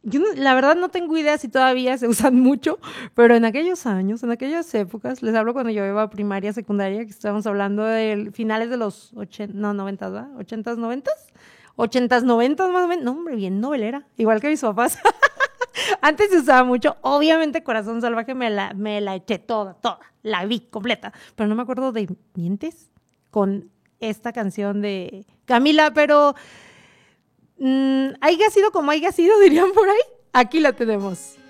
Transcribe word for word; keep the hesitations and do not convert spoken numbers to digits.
yo no, la verdad no tengo idea si todavía se usan mucho, pero en aquellos años, en aquellas épocas, les hablo cuando yo iba a primaria, secundaria, que estábamos hablando de finales de los ochenta, no, noventas, ¿verdad? ¿Ochentas, noventas? Ochentas, noventas más o menos. No, hombre, bien novelera, igual que mis papás. Antes se usaba mucho, obviamente Corazón Salvaje me la, me la eché toda, toda, la vi completa, pero no me acuerdo de Mientes con esta canción de Camila, pero... Mm, haya sido como haya sido, dirían por ahí. Aquí la tenemos.